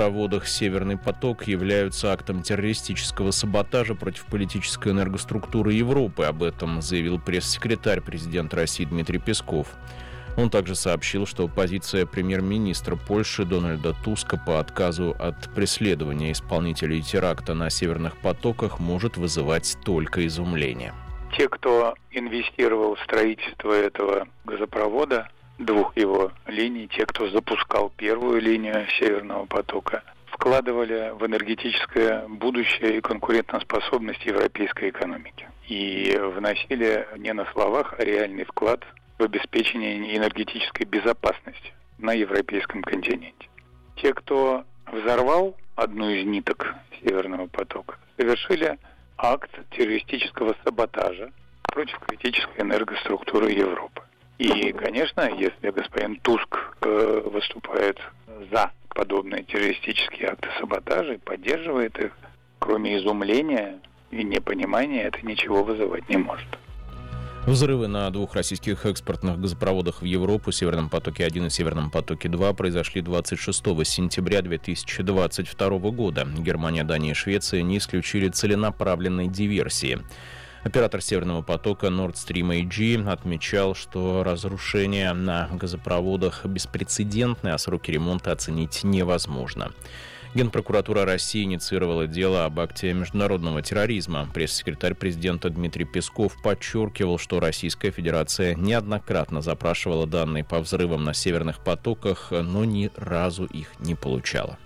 газопроводах «Северный поток» являются актом террористического саботажа против политической энергоструктуры Европы. Об этом заявил пресс-секретарь президента России Дмитрий Песков. Он также сообщил, что позиция премьер-министра Польши Дональда Туска по отказу от преследования исполнителей теракта на «Северных потоках» может вызывать только изумление. Те, кто инвестировал в строительство этого газопровода, двух его линий, те, кто запускал первую линию «Северного потока», вкладывали в энергетическое будущее и конкурентоспособность европейской экономики. И вносили не на словах, а реальный вклад в обеспечение энергетической безопасности на европейском континенте. Те, кто взорвал одну из ниток «Северного потока», совершили акт террористического саботажа против критической энергоструктуры Европы. И, конечно, если господин Туск выступает за подобные террористические акты саботажа и поддерживает их, кроме изумления и непонимания, это ничего вызывать не может. Взрывы на двух российских экспортных газопроводах в Европу, «Северном потоке-1» и «Северном потоке-2», произошли 26 сентября 2022 года. Германия, Дания и Швеция не исключили целенаправленной диверсии. Оператор «Северного потока» Nord Stream AG отмечал, что разрушения на газопроводах беспрецедентны, а сроки ремонта оценить невозможно. Генпрокуратура России инициировала дело об акте международного терроризма. Пресс-секретарь президента Дмитрий Песков подчеркивал, что Российская Федерация неоднократно запрашивала данные по взрывам на «Северных потоках», но ни разу их не получала.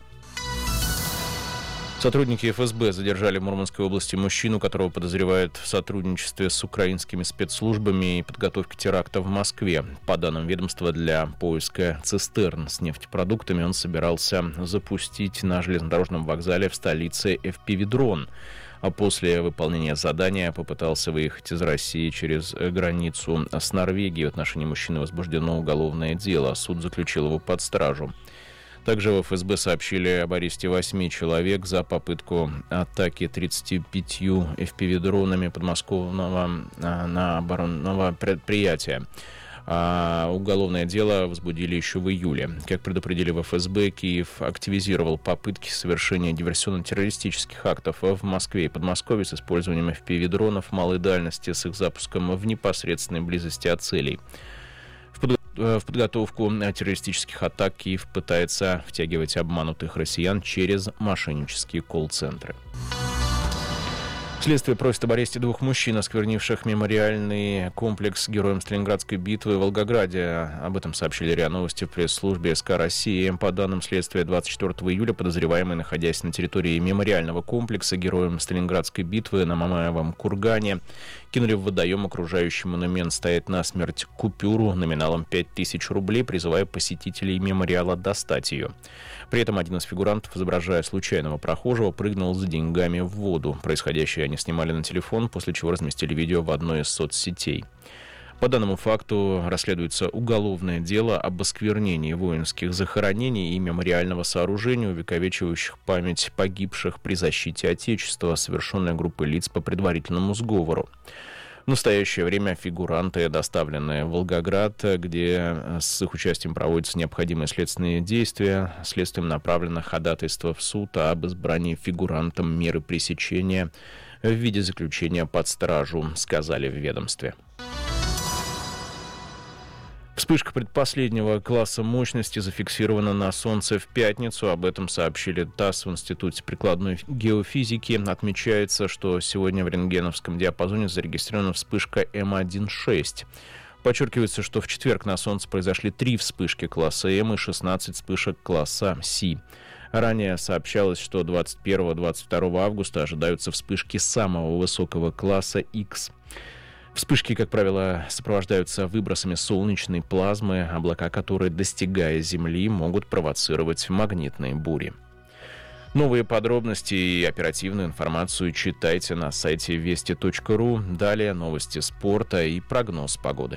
Сотрудники ФСБ задержали в Мурманской области мужчину, которого подозревают в сотрудничестве с украинскими спецслужбами и подготовке теракта в Москве. По данным ведомства, для поиска цистерн с нефтепродуктами он собирался запустить на железнодорожном вокзале в столице FPV-дрон. А после выполнения задания попытался выехать из России через границу с Норвегией. В отношении мужчины возбуждено уголовное дело. Суд заключил его под стражу. Также в ФСБ сообщили об аресте 8 человек за попытку атаки 35 FPV-дронами подмосковного на оборонного предприятия. Уголовное дело возбудили еще в июле. Как предупредили в ФСБ, Киев активизировал попытки совершения диверсионно-террористических актов в Москве и Подмосковье с использованием FPV-дронов малой дальности с их запуском в непосредственной близости от целей. В подготовку террористических атак Киев пытается втягивать обманутых россиян через мошеннические колл-центры. Следствие просит об аресте двух мужчин, осквернивших мемориальный комплекс героям Сталинградской битвы в Волгограде. Об этом сообщили РИА Новости в пресс-службе СК России. По данным следствия, 24 июля подозреваемые, находясь на территории мемориального комплекса героям Сталинградской битвы на Мамаевом кургане, кинули в водоем окружающий монумент «Стоять насмерть» купюру номиналом 5000 рублей, призывая посетителей мемориала достать ее. При этом один из фигурантов, изображая случайного прохожего, прыгнул за деньгами в воду. Происходящее они снимали на телефон, после чего разместили видео в одной из соцсетей. По данному факту расследуется уголовное дело об осквернении воинских захоронений и мемориального сооружения, увековечивающих память погибших при защите Отечества, совершенной группой лиц по предварительному сговору. В настоящее время фигуранты доставлены в Волгоград, где с их участием проводятся необходимые следственные действия. Следствием направлено ходатайство в суд об избрании фигурантам меры пресечения в виде заключения под стражу, сказали в ведомстве. Вспышка предпоследнего класса мощности зафиксирована на Солнце в пятницу. Об этом сообщили ТАСС в Институте прикладной геофизики. Отмечается, что сегодня в рентгеновском диапазоне зарегистрирована вспышка М1,6. Подчеркивается, что в четверг на Солнце произошли 3 вспышки класса М и 16 вспышек класса С. Ранее сообщалось, что 21-22 августа ожидаются вспышки самого высокого класса Х. Вспышки, как правило, сопровождаются выбросами солнечной плазмы, облака которой, достигая Земли, могут провоцировать магнитные бури. Новые подробности и оперативную информацию читайте на сайте вести.ру. Далее новости спорта и прогноз погоды.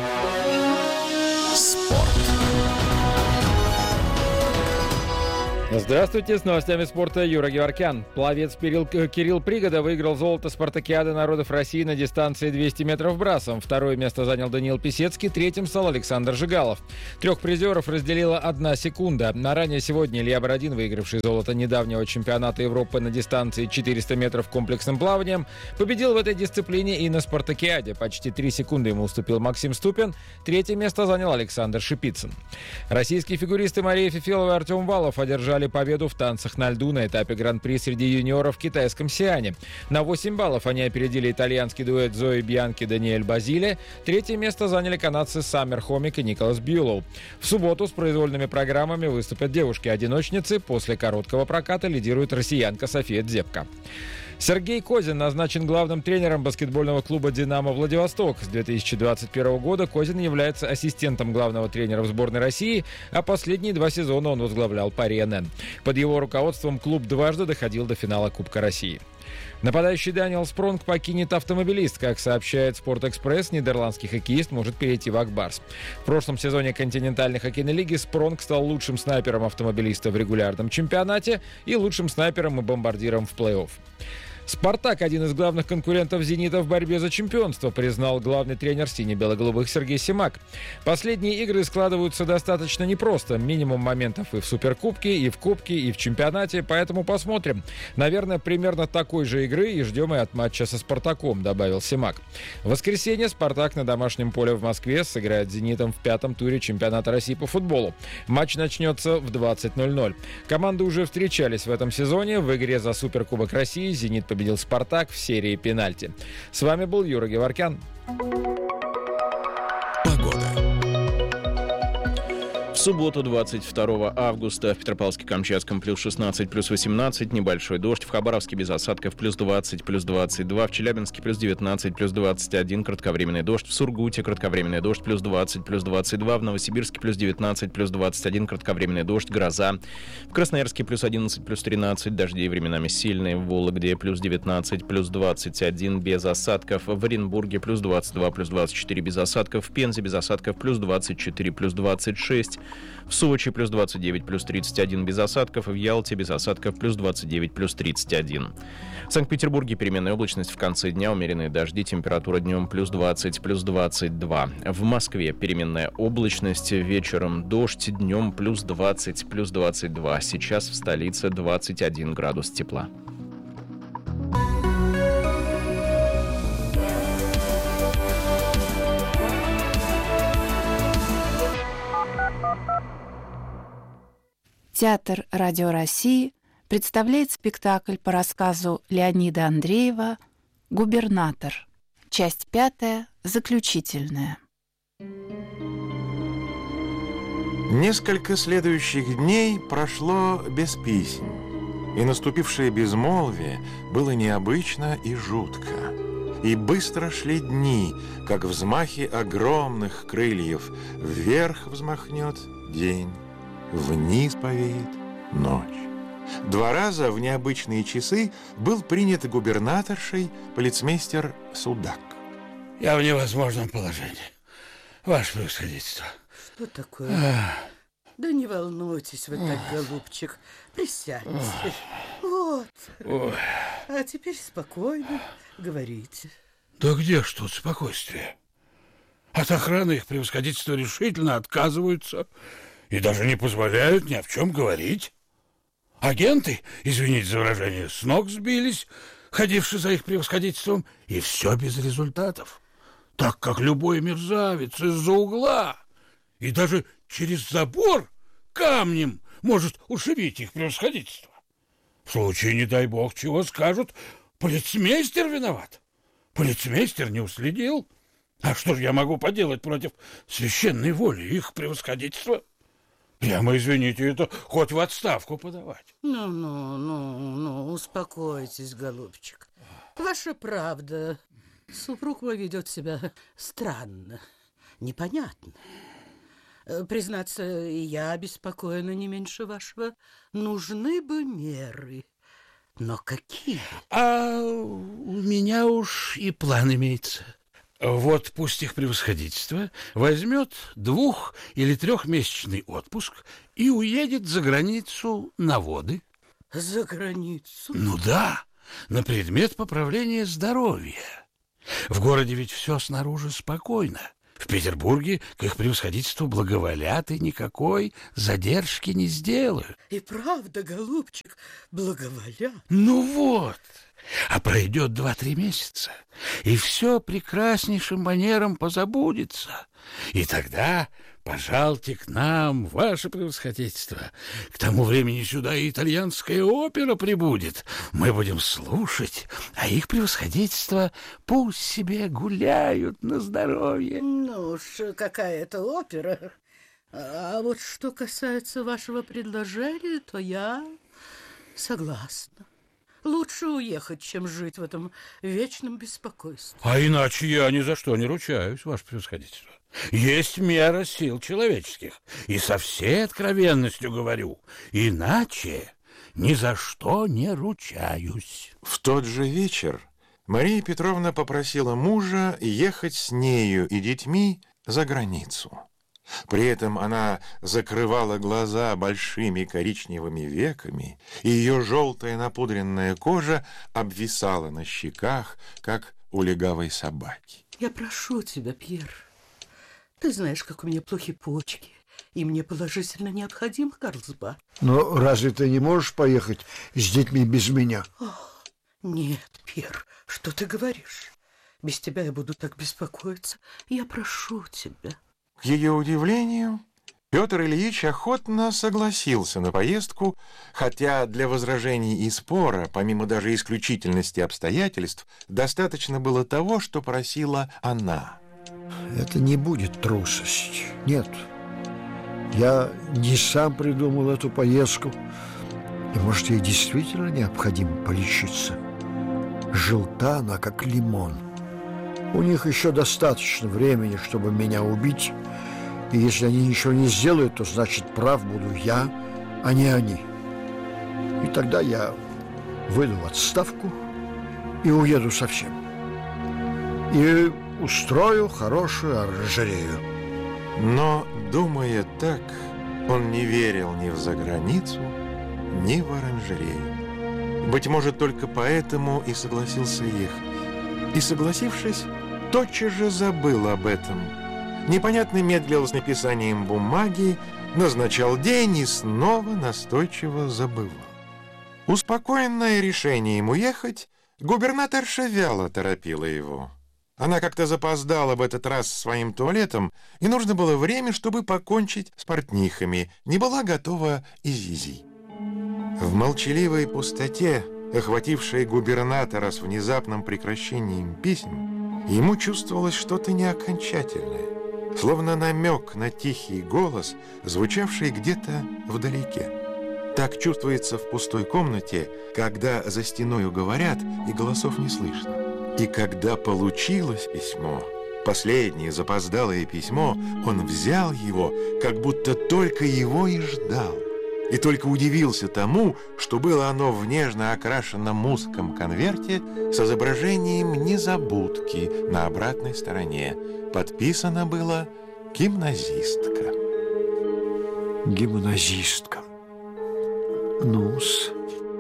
Спорт. Здравствуйте, с новостями спорта Юра Геворкян. Пловец Кирилл Пригода выиграл золото спартакиады народов России на дистанции 200 метров брасом. Второе место занял Даниил Писецкий, третьим стал Александр Жигалов. Трех призеров разделила 1 секунда. На ранее сегодня Илья Бородин, выигравший золото недавнего чемпионата Европы на дистанции 400 метров комплексным плаванием, победил в этой дисциплине и на спартакиаде. Почти 3 секунды ему уступил Максим Ступин. Третье место занял Александр Шипицын. Российские фигуристы Мария Фефелова и Артем Валов одержали победу в танцах на льду на этапе Гран-при среди юниоров в китайском Сиане. На 8 баллов они опередили итальянский дуэт Зои Бьянки и Даниэль Базиле. Третье место заняли канадцы Саммер Хомик и Николас Бьюлоу. В субботу с произвольными программами выступят девушки-одиночницы. После короткого проката лидирует россиянка София Дзепко. Сергей Козин назначен главным тренером баскетбольного клуба «Динамо Владивосток». С 2021 года Козин является ассистентом главного тренера в сборной России, а последние 2 сезона он возглавлял Пари НН. Под его руководством клуб дважды доходил до финала Кубка России. Нападающий Даниэл Спронг покинет «Автомобилист». Как сообщает «Спортэкспресс», нидерландский хоккеист может перейти в «Акбарс». В прошлом сезоне континентальной хоккейной лиги Спронг стал лучшим снайпером «Автомобилиста» в регулярном чемпионате и лучшим снайпером и бомбардиром в плей-офф. «Спартак» — один из главных конкурентов «Зенита» в борьбе за чемпионство, признал главный тренер сине-бело-голубых Сергей Семак. Последние игры складываются достаточно непросто. Минимум моментов и в Суперкубке, и в Кубке, и в чемпионате, поэтому посмотрим. Наверное, примерно такой же игры и ждем и от матча со «Спартаком», добавил Семак. В воскресенье «Спартак» на домашнем поле в Москве сыграет с «Зенитом» в 5-м туре чемпионата России по футболу. Матч начнется в 20:00. Команды уже встречались в этом сезоне. В игре за Суперкубок России «Зенит» победил «Спартак» в серии пенальти. С вами был Юра Геворкян. В субботу, 22 августа, в Петропавловске-Камчатском плюс 16, плюс 18, небольшой дождь. В Хабаровске без осадков плюс 20, плюс 22. В Челябинске плюс 19, плюс 21, кратковременный дождь. В Сургуте кратковременный дождь плюс 20, плюс 22. В Новосибирске плюс 19, плюс 21, кратковременный дождь, гроза. В Красноярске плюс 11, плюс 13, дожди временами сильные. В Вологде плюс 19, плюс 21, без осадков. В Оренбурге плюс 22, плюс 24, без осадков. В Пензе без осадков плюс 24, плюс 26. В Сочи плюс 29, плюс 31 без осадков. В Ялте без осадков плюс 29, плюс 31. В Санкт-Петербурге переменная облачность, в конце дня умеренные дожди, температура днем плюс 20, плюс 22. В Москве переменная облачность, вечером дождь, днем плюс 20, плюс 22. Сейчас в столице 21 градус тепла. Театр Радио России представляет спектакль по рассказу Леонида Андреева «Губернатор». Часть 5, заключительная. Несколько следующих дней прошло без писем, и наступившее безмолвие было необычно и жутко. И быстро шли дни, как взмахи огромных крыльев. Вверх взмахнет день, вниз повеет ночь. 2 раза в необычные часы был принят губернаторшей полицмейстер Судак. Я в невозможном положении, ваше превосходительство. Что такое? Да не волнуйтесь вы так, голубчик. Присядьте. Вот. А теперь спокойно говорите. Да где ж тут спокойствие? От охраны их превосходительства решительно отказываются и даже не позволяют ни о чем говорить. Агенты, извините за выражение, с ног сбились, ходившие за их превосходительством, и все без результатов. Так как любой мерзавец из-за угла и даже через забор камнем может ушибить их превосходительство. В случае, не дай бог, чего скажут, полицмейстер виноват. Полицмейстер не уследил. А что же я могу поделать против священной воли их превосходительства? Прямо, извините, это хоть в отставку подавать. Ну, успокойтесь, голубчик. Ваша правда. Супруг мой ведет себя странно, непонятно. Признаться, и я обеспокоена не меньше вашего. Нужны бы меры. Но какие? А у меня уж и план имеется. Вот пусть их превосходительство возьмет 2- или 3-месячный отпуск и уедет за границу на воды. За границу? Ну да, на предмет поправления здоровья. В городе ведь все снаружи спокойно. В Петербурге к их превосходительству благоволят и никакой задержки не сделают. И правда, голубчик, благоволят. Ну вот, а пройдет 2-3 месяца, и все прекраснейшим манером позабудется. И тогда пожалуйте к нам, ваше превосходительство. К тому времени сюда и итальянская опера прибудет. Мы будем слушать, а их превосходительство пусть себе гуляют на здоровье. Ну уж, какая-то опера. А вот что касается вашего предложения, то я согласна. Лучше уехать, чем жить в этом вечном беспокойстве. А иначе я ни за что не ручаюсь, ваше превосходительство. Есть мера сил человеческих. И со всей откровенностью говорю, иначе ни за что не ручаюсь. В тот же вечер Мария Петровна попросила мужа ехать с нею и детьми за границу. При этом она закрывала глаза большими коричневыми веками, и ее желтая напудренная кожа обвисала на щеках, как у легавой собаки. Я прошу тебя, Пьер, ты знаешь, как у меня плохие почки, и мне положительно необходим Карлсбад. Но разве ты не можешь поехать с детьми без меня? Ох, нет, Пьер, что ты говоришь? Без тебя я буду так беспокоиться. Я прошу тебя. К ее удивлению, Петр Ильич охотно согласился на поездку, хотя для возражений и спора, помимо даже исключительности обстоятельств, достаточно было того, что просила она. Это не будет трусость. Нет. Я не сам придумал эту поездку. И, может, ей действительно необходимо полечиться. Желта она, как лимон. У них еще достаточно времени, чтобы меня убить. И если они ничего не сделают, то значит прав буду я, а не они. И тогда я выйду в отставку и уеду совсем. И устрою хорошую оранжерею. Но, думая так, он не верил ни в заграницу, ни в оранжерею. Быть может, только поэтому и согласился ехать. И, согласившись, тотчас же забыл об этом. Непонятно медлил с написанием бумаги, назначал день и снова настойчиво забывал. Успокоенная решением уехать, губернаторша вяло торопила его. Она как-то запоздала в этот раз своим туалетом, и нужно было время, чтобы покончить с портнихами. Не была готова и Зизи. В молчаливой пустоте, охватившей губернатора с внезапным прекращением писем, ему чувствовалось что-то неокончательное, словно намек на тихий голос, звучавший где-то вдалеке. Так чувствуется в пустой комнате, когда за стеною говорят, и голосов не слышно. И когда получилось письмо, последнее запоздалое письмо, он взял его, как будто только его и ждал. И только удивился тому, что было оно в нежно окрашенном узком конверте с изображением незабудки на обратной стороне. Подписано было «Гимназистка». Гимназистка. Ну-с.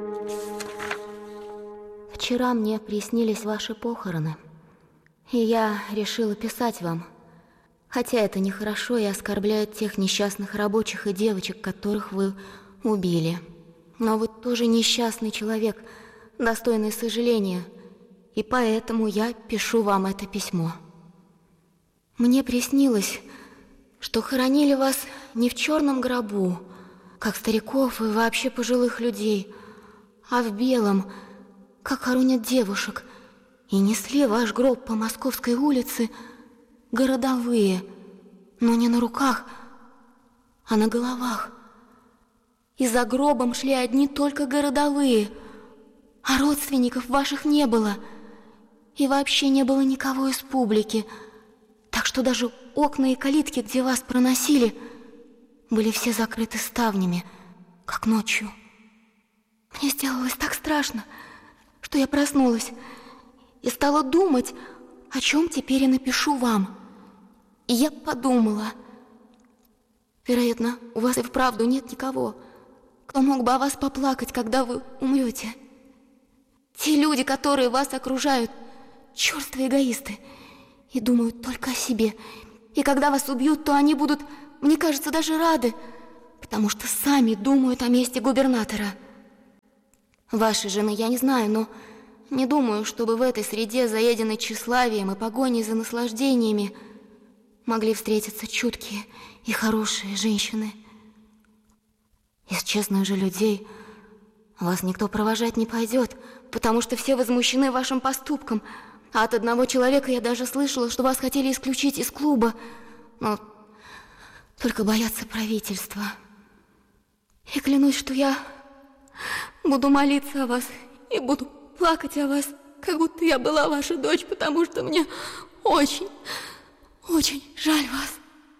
Вчера мне приснились ваши похороны, и я решила писать вам, хотя это нехорошо и оскорбляет тех несчастных рабочих и девочек, которых вы убили. Но вы тоже несчастный человек, достойный сожаления, и поэтому я пишу вам это письмо. Мне приснилось, что хоронили вас не в черном гробу, как стариков и вообще пожилых людей, а в белом, как хоронят девушек, и несли ваш гроб по Московской улице городовые, но не на руках, а на головах. И за гробом шли одни только городовые, а родственников ваших не было, и вообще не было никого из публики, так что даже окна и калитки, где вас проносили, были все закрыты ставнями, как ночью. Мне сделалось так страшно, что я проснулась и стала думать, о чем теперь и напишу вам. И я подумала, вероятно, у вас и вправду нет никого, кто мог бы о вас поплакать, когда вы умрете. Те люди, которые вас окружают, чёрствые эгоисты и думают только о себе. И когда вас убьют, то они будут, мне кажется, даже рады, потому что сами думают о месте губернатора. Вашей жены я не знаю, но не думаю, чтобы в этой среде, заеденной тщеславием и погоней за наслаждениями, могли встретиться чуткие и хорошие женщины. Из честных же людей вас никто провожать не пойдет, потому что все возмущены вашим поступком. А от одного человека я даже слышала, что вас хотели исключить из клуба, но только боятся правительства. И клянусь, что я буду молиться о вас и буду плакать о вас, как будто я была ваша дочь, потому что мне очень, очень жаль вас.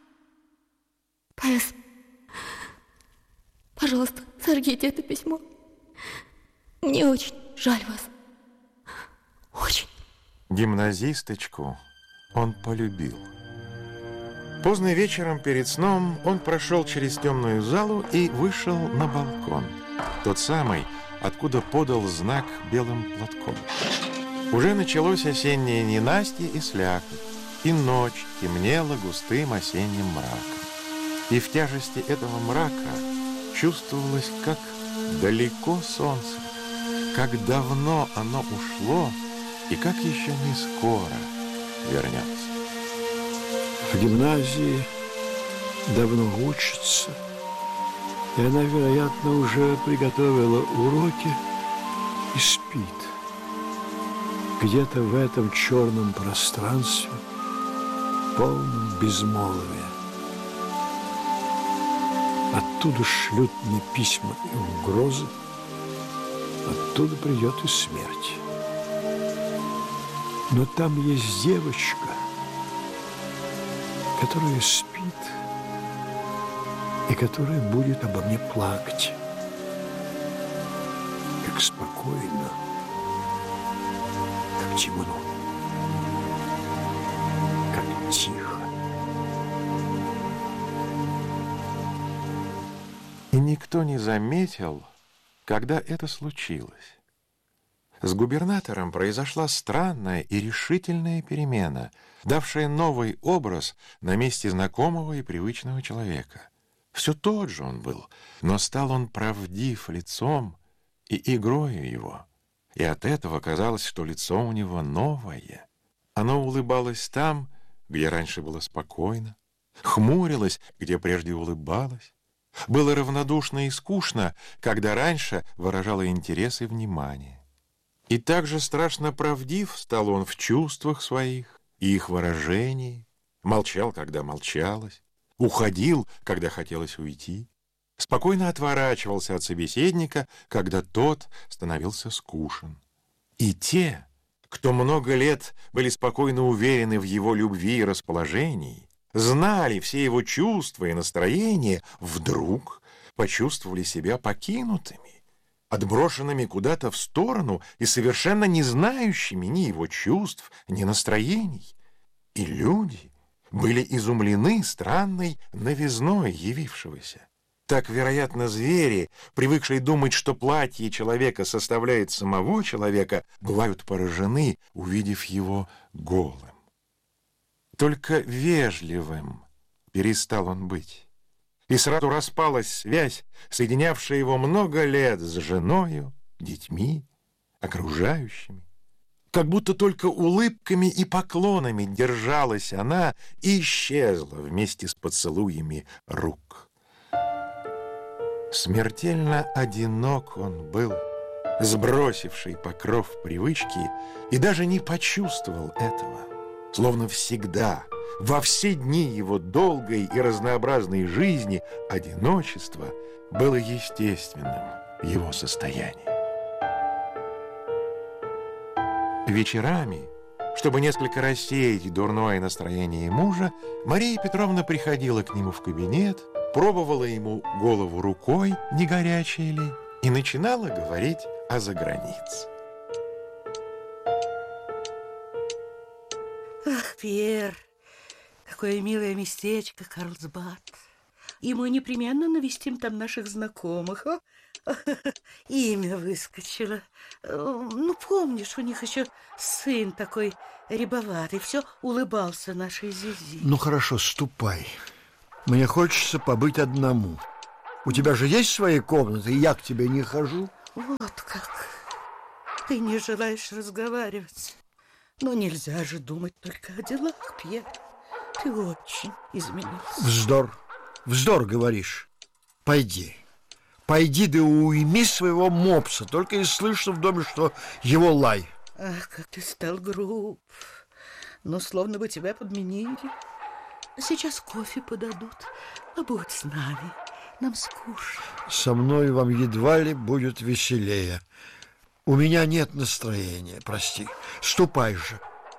П.С. Пожалуйста, сожгите это письмо. Мне очень жаль вас. Очень. Гимназисточку он полюбил. Поздно вечером перед сном он прошел через темную залу и вышел на балкон. Тот самый, откуда подал знак белым платком. Уже началось осеннее ненастье и слякоть, и ночь темнела густым осенним мраком. И в тяжести этого мрака чувствовалось, как далеко солнце, как давно оно ушло и как еще не скоро вернется. В гимназии давно учится, и она, вероятно, уже приготовила уроки и спит. Где-то в этом черном пространстве, полном безмолвия. Оттуда шлют мне письма и угрозы, оттуда придет и смерть. Но там есть девочка, которая спит и которая будет обо мне плакать. Как спокойно, как темно, как тихо. И никто не заметил, когда это случилось. С губернатором произошла странная и решительная перемена, давшая новый образ на месте знакомого и привычного человека. Все тот же он был, но стал он правдив лицом и игрою его. И от этого казалось, что лицо у него новое. Оно улыбалось там, где раньше было спокойно, хмурилось, где прежде улыбалось, было равнодушно и скучно, когда раньше выражало интерес и внимание. И также страшно правдив стал он в чувствах своих и их выражении, молчал, когда молчалось, уходил, когда хотелось уйти, спокойно отворачивался от собеседника, когда тот становился скучен. И те, кто много лет были спокойно уверены в его любви и расположении, знали все его чувства и настроения, вдруг почувствовали себя покинутыми, отброшенными куда-то в сторону и совершенно не знающими ни его чувств, ни настроений. И люди были изумлены странной новизной явившегося. Так, вероятно, звери, привыкшие думать, что платье человека составляет самого человека, бывают поражены, увидев его голым. Только вежливым перестал он быть. И сразу распалась связь, соединявшая его много лет с женою, детьми, окружающими. Как будто только улыбками и поклонами держалась она и исчезла вместе с поцелуями рук. Смертельно одинок он был, сбросивший покров привычки, и даже не почувствовал этого. Словно всегда, во все дни его долгой и разнообразной жизни, одиночество было естественным в его состоянии. Вечерами, чтобы несколько рассеять дурное настроение мужа, Мария Петровна приходила к нему в кабинет, пробовала ему голову рукой, не горячая ли, и начинала говорить о загранице. Пьер, какое милое местечко Карлсбад. И мы непременно навестим там наших знакомых. Имя выскочило. Ну, помнишь, у них еще сын такой рябоватый, все улыбался нашей Зизи. Ну, хорошо, ступай. Мне хочется побыть одному. У тебя же есть свои комнаты, и я к тебе не хожу. Вот как. Ты не желаешь разговаривать. Но нельзя же думать только о делах, Пьер. Ты очень изменился. Вздор. Вздор, говоришь. Пойди. Пойди да уйми своего мопса. Только и слышно в доме, что его лай. Ах, как ты стал груб. Но словно бы тебя подменили. Сейчас кофе подадут. Побудь с нами. Нам скучно. Со мной вам едва ли будет веселее. У меня нет настроения, прости. Ступай же.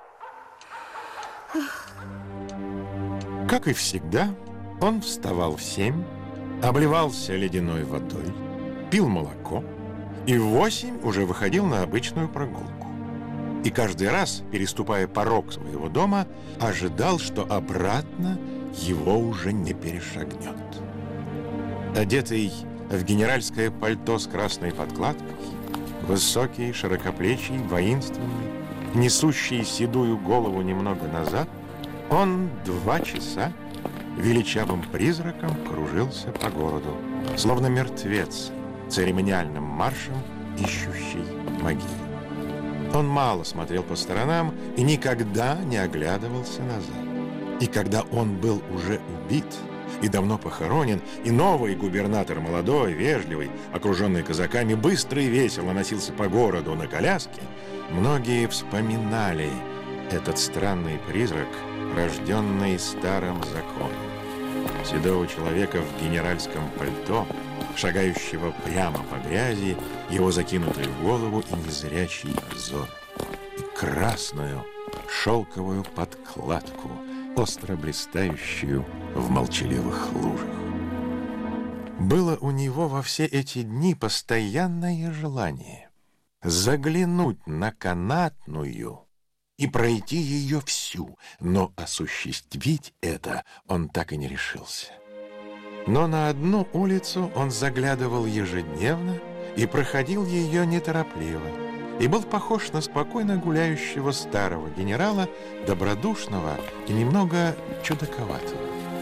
Как и всегда, он вставал в 7, обливался ледяной водой, пил молоко и в 8 уже выходил на обычную прогулку. И каждый раз, переступая порог своего дома, ожидал, что обратно его уже не перешагнет. Одетый в генеральское пальто с красной подкладкой, высокий, широкоплечий, воинственный, несущий седую голову немного назад, он 2 часа величавым призраком кружился по городу, словно мертвец, церемониальным маршем, ищущий могилу. Он мало смотрел по сторонам и никогда не оглядывался назад. И когда он был уже убит и давно похоронен, и новый губернатор, молодой, вежливый, окруженный казаками, быстро и весело носился по городу на коляске, многие вспоминали этот странный призрак, рожденный старым законом. Седого человека в генеральском пальто, шагающего прямо по грязи, его закинутую голову и незрячий взор, и красную шелковую подкладку, остро блистающую в молчаливых лужах. Было у него во все эти дни постоянное желание заглянуть на Канатную и пройти ее всю, но осуществить это он так и не решился. Но на одну улицу он заглядывал ежедневно и проходил ее неторопливо, и был похож на спокойно гуляющего старого генерала, добродушного и немного чудаковатого.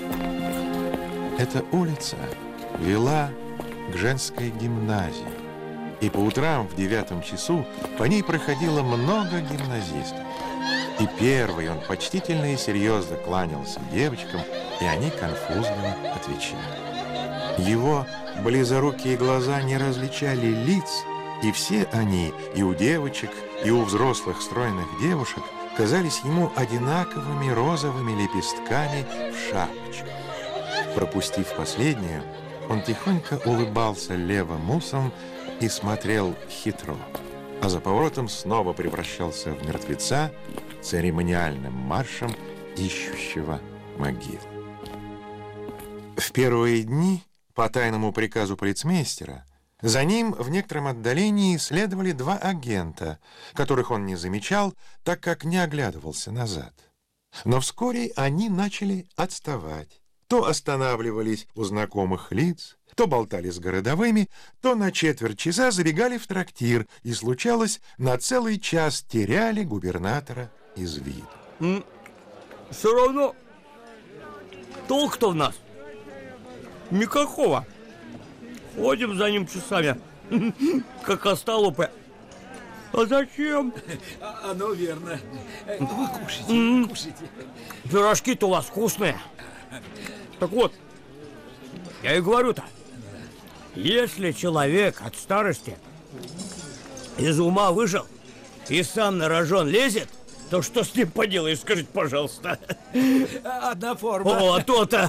Эта улица вела к женской гимназии, и по утрам в 9 часу по ней проходило много гимназистов. И первый он почтительно и серьезно кланялся девочкам, и они конфузливо отвечали. Его близорукие глаза не различали лиц, и все они, и у девочек, и у взрослых стройных девушек, казались ему одинаковыми розовыми лепестками в шапочках. Пропустив последнюю, он тихонько улыбался левым усом и смотрел хитро, а за поворотом снова превращался в мертвеца церемониальным маршем ищущего могил. В первые дни, по тайному приказу полицмейстера, за ним в некотором отдалении следовали 2 агента, которых он не замечал, так как не оглядывался назад. Но вскоре они начали отставать. То останавливались у знакомых лиц, то болтали с городовыми, то на четверть часа забегали в трактир и, случалось, на целый час теряли губернатора из виду. Все равно толк-то в нас никакого. Ходим за ним часами, как остолопы. А зачем? Оно верно. Вы кушайте, кушайте. Пирожки-то у вас вкусные. Так вот, я и говорю-то, если человек от старости из ума вышел и сам на рожон лезет, то что с ним поделаешь, скажите, пожалуйста. Одна форма. О, то-то.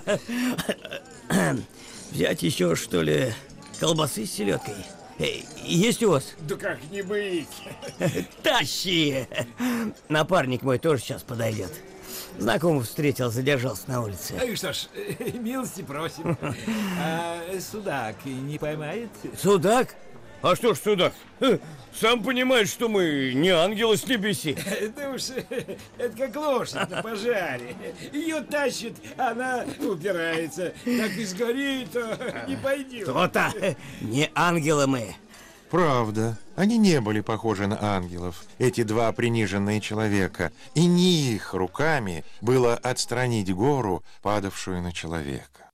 Взять еще, что ли, колбасы с селедкой? Есть у вас? Да как не быть. Тащи! Напарник мой тоже сейчас подойдет. Знакомый встретил, задержался на улице. Что ж, милости просим. А судак не поймает? Судак? А что ж сюда? Сам понимаешь, что мы не ангелы с небеси. Да уж, это как лошадь на пожаре. Ее тащит, она упирается. Так и сгорит, не пойдет. То-то, не ангелы мы. Правда, они не были похожи на ангелов, эти два приниженные человека, и не их руками было отстранить гору, падавшую на человека.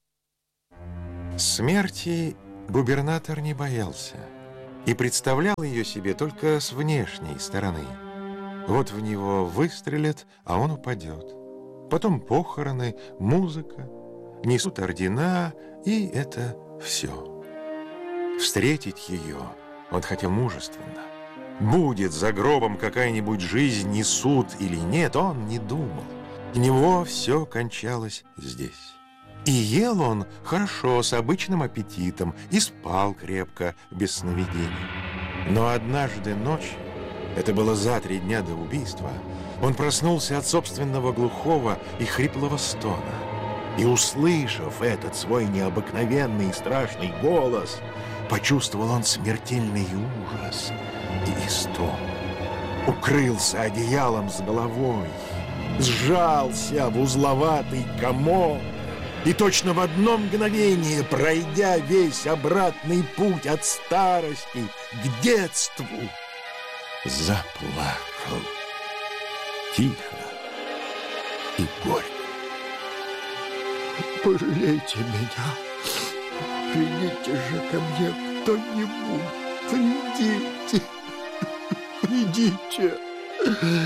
Смерти губернатор не боялся и представлял ее себе только с внешней стороны. Вот в него выстрелят, а он упадет. Потом похороны, музыка, несут ордена, и это все. Встретить ее он хотел мужественно. Будет за гробом какая-нибудь жизнь и суд или нет, он не думал. У него все кончалось здесь. И ел он хорошо, с обычным аппетитом, и спал крепко, без сновидений. Но однажды ночью, это было за 3 дня до убийства, он проснулся от собственного глухого и хриплого стона. И, услышав этот свой необыкновенный и страшный голос, почувствовал он смертельный ужас и истому. Укрылся одеялом с головой, сжался в узловатый комок, и точно в одно мгновение, пройдя весь обратный путь от старости к детству, заплакал тихо и горько. Пожалейте меня. Придите же ко мне кто-нибудь. Придите. Придите.